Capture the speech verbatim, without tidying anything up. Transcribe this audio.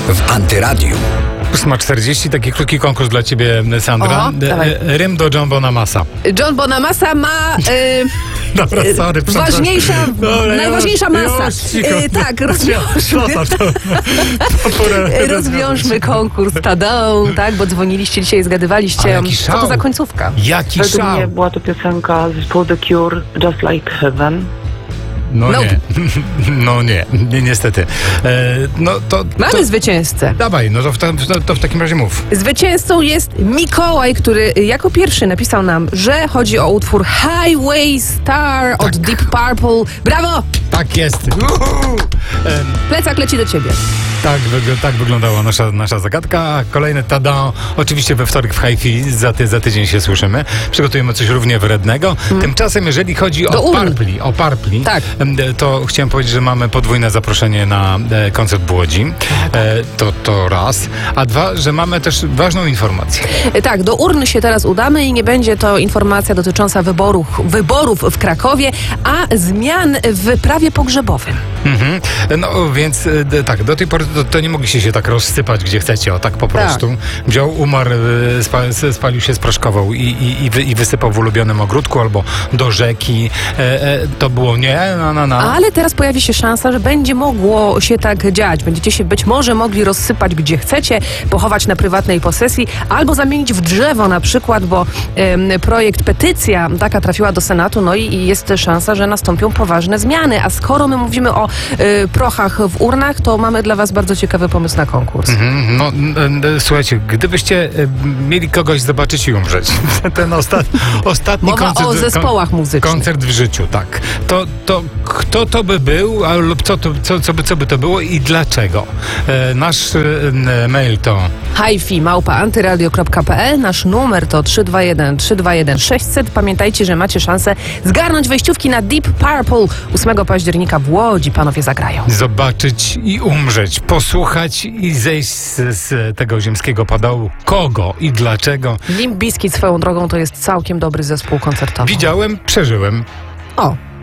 w Antyradiu. ósma czterdzieści, taki krótki konkurs dla ciebie, Sandra. Oho, dawaj. E, Rym do John Bonamassa. John Bonamassa ma... Y, Dobra, sorry. przepraszam. ważniejsza, Dobra, najważniejsza już, masa. już, cicho. Y, tak, rozwiążmy, Zostaw to. Porę- rozwiążmy konkurs. Tadą, tak, bo dzwoniliście dzisiaj i A zgadywaliście, jaki co to szał. za końcówka. Jaki Według szał. mnie była to piosenka zespołu The Cure, Just Like Heaven. No Nope. nie. No nie, nie niestety. E, no to... Mamy to, zwycięzcę. Dawaj, no to w, ta, to, to w takim razie mów. Zwycięzcą jest Mikołaj, który jako pierwszy napisał nam, że chodzi o utwór Highway Star od Deep Purple. Brawo! Tak jest. Uhu. E, Plecak leci do ciebie. Tak, wygl- tak wyglądała nasza, nasza zagadka. Kolejny tada, oczywiście we wtorek w Hi-Fi, za, ty, za tydzień się słyszymy. Przygotujemy coś równie wrednego. Tymczasem, jeżeli chodzi Do o urn. Purpli, o Purpli, Tak. em, to chciałem powiedzieć, że mamy podwójne zaproszenie na e, koncert w Łodzi. E, to, to raz. A dwa, że mamy też ważną informację. E, Tak, do urny się teraz udamy i nie będzie to informacja dotycząca wyborów, wyborów w Krakowie, a zmian w prawie pogrzebowym. Mhm. No więc e, d- tak, do tej pory to, to nie mogliście się tak rozsypać gdzie chcecie, o tak po prostu. Wziął, umarł, e, spa, s- spalił się, spraszkował i, i, i, wy, i wysypał w ulubionym ogródku albo do rzeki. E, e, to było nie, no, no, no. Ale teraz pojawi się szansa, że będzie mogło się tak dziać. Będziecie się być może mogli rozsypać gdzie chcecie, pochować na prywatnej posesji albo zamienić w drzewo na przykład, bo em, projekt, petycja taka trafiła do Senatu, no i, i jest szansa, że nastąpią poważne zmiany. A skoro my mówimy o y, prochach w urnach, to mamy dla was bardzo ciekawy pomysł na konkurs. Mhm, no, n- n- słuchajcie, gdybyście e, mieli kogoś zobaczyć i umrzeć, ten ostat, ostatni Mowa koncert, o zespołach muzycznych. koncert w życiu, tak, to, to kto to by był, a, lub co, to, co, co, by, co by to było i dlaczego? E, nasz e, n- mail to Hi-Fi małpa antyradio kropka p l. Nasz numer to trzy dwa jeden trzy dwa jeden sześć zero zero. Pamiętajcie, że macie szansę zgarnąć wejściówki na Deep Purple. ósmego października w Łodzi panowie zagrają. zobaczyć i umrzeć, posłuchać i zejść z, z tego ziemskiego padołu. Kogo i dlaczego? Limp Bizkit swoją drogą to jest całkiem dobry zespół koncertowy. Widziałem, przeżyłem. O,